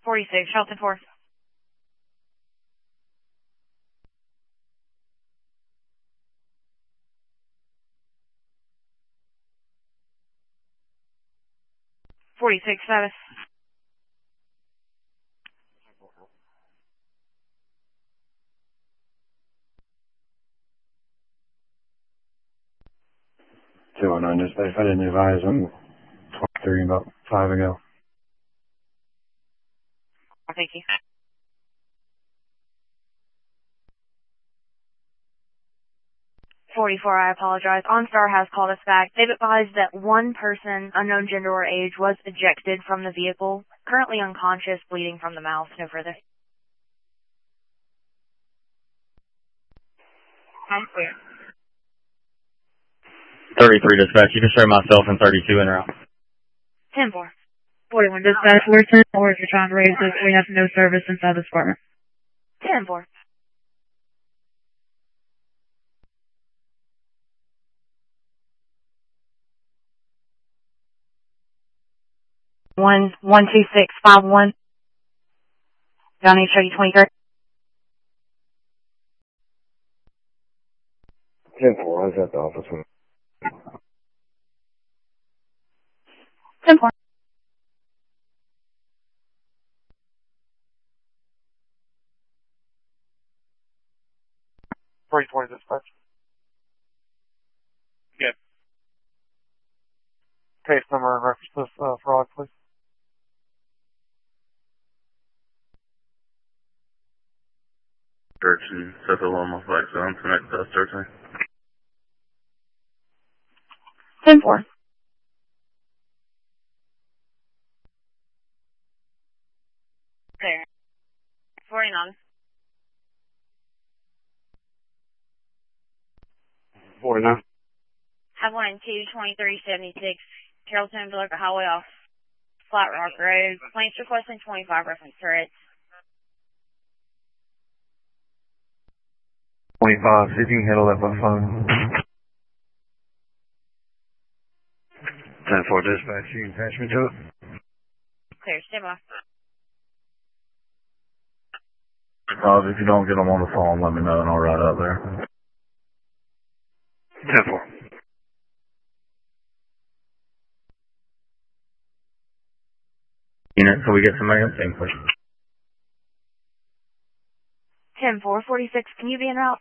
46, Charlton 4. .46 status. Dispatch. I didn't advise them 23 about 5 ago. Thank you. 44, I apologize. OnStar has called us back. They've advised that one person, unknown gender or age, was ejected from the vehicle, currently unconscious, bleeding from the mouth. No further. I'm clear. 33 dispatch, you can show myself in 32 en route. 10-4. 41 dispatch, we're 10-4 if you're trying to raise this. We have no service inside this department. 10-4. One 12651. Johnny, show you 23. 10-4, I was at the office when 10-4. Dispatch. Good. Case number and reference to fraud, please. Search and set the alarm flag zone to next searching. 10-4. There. 49. 49. Have one in 22376, Carrollton, Villarca Highway off Flat Rock Road. Planes requesting 25 reference turrets. 25, see if you can handle that by phone. 10-4 dispatch, you can patch me to it. Clear, stand by. If you don't get them on the phone, let me know and I'll ride out there. 10-4. Unit, so we get somebody else in, please. 10-4, 46, can you be en route?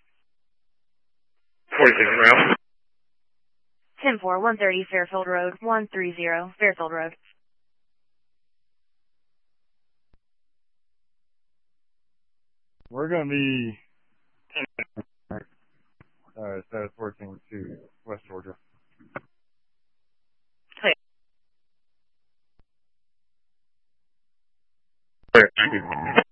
46 route. 10-4, 130 Fairfield Road, 130 Fairfield Road. We're going to be status working to West Georgia. Clear. Clear, thank you.